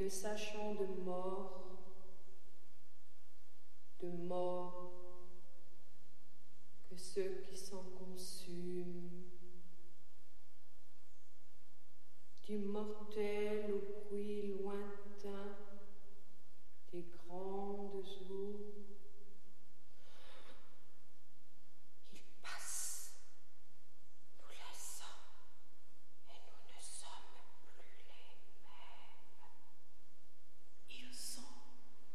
ne sachant de mort que ceux qui s'en consument, du mortel au bruit